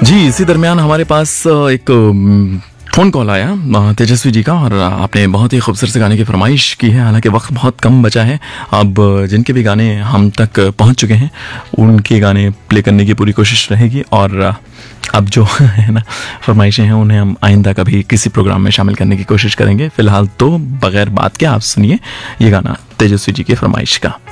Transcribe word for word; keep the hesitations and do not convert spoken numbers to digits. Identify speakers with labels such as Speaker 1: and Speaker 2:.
Speaker 1: जी, इसी दरमियान हमारे पास अ, एक अम, फ़ोन कॉल आया अ, तेजस्वी जी का, और आपने बहुत ही खूबसूरत से गाने की फरमाइश की है। हालांकि वक्त बहुत कम बचा है, अब अ, जिनके भी गाने हम तक पहुंच चुके हैं उनके गाने प्ले करने की पूरी कोशिश रहेगी। और अ, अब जो है ना फरमाइशें हैं उन्हें हम आइंदा कभी किसी प्रोग्राम में शामिल करने की कोशिश करेंगे। फिलहाल तो बगैर बात के आप सुनिए ये गाना तेजस्वी जी की फरमाइश का।